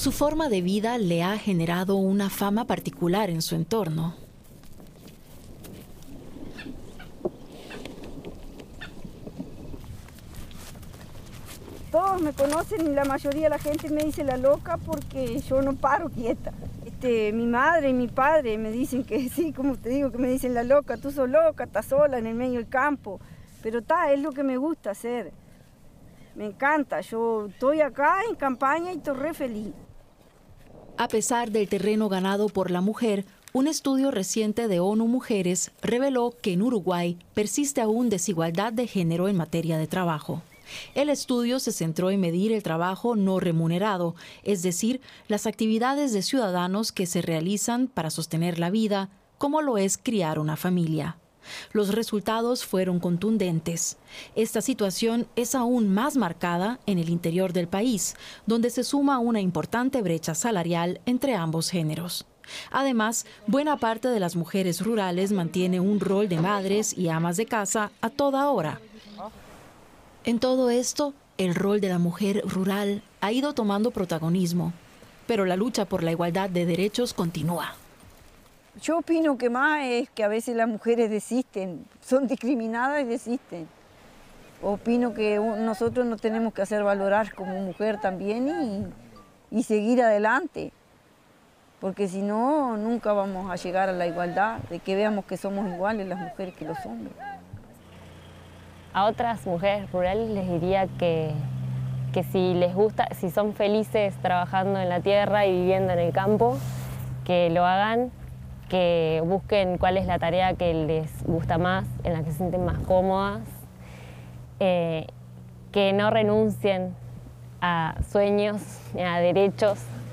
Su forma de vida le ha generado una fama particular en su entorno. Todos me conocen y la mayoría de la gente me dice la loca porque yo no paro quieta. Mi madre y mi padre me dicen que sí, como te digo, que me dicen la loca, tú sos loca, estás sola en el medio del campo. Pero es lo que me gusta hacer. Me encanta, yo estoy acá en campaña y estoy re feliz. A pesar del terreno ganado por la mujer, un estudio reciente de ONU Mujeres reveló que en Uruguay persiste aún desigualdad de género en materia de trabajo. El estudio se centró en medir el trabajo no remunerado, es decir, las actividades de ciudadanos que se realizan para sostener la vida, como lo es criar una familia. Los resultados fueron contundentes. Esta situación es aún más marcada en el interior del país, donde se suma una importante brecha salarial entre ambos géneros. Además, buena parte de las mujeres rurales mantiene un rol de madres y amas de casa a toda hora. En todo esto, el rol de la mujer rural ha ido tomando protagonismo, pero la lucha por la igualdad de derechos continúa. Yo opino que más es que a veces las mujeres desisten, son discriminadas y desisten. Opino que nosotros nos tenemos que hacer valorar como mujer también y seguir adelante, porque si no, nunca vamos a llegar a la igualdad, de que veamos que somos iguales las mujeres que los hombres. A otras mujeres rurales les diría que si les gusta, si son felices trabajando en la tierra y viviendo en el campo, que lo hagan, que busquen cuál es la tarea que les gusta más, en la que se sienten más cómodas, que no renuncien a sueños, a derechos,